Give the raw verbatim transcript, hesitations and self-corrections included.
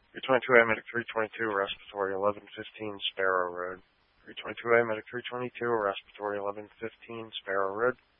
three twenty-two A, Medic three twenty-two, Respiratory eleven fifteen, Sparrow Road. three twenty-two A, Medic three twenty-two, Respiratory eleven fifteen, Sparrow Road.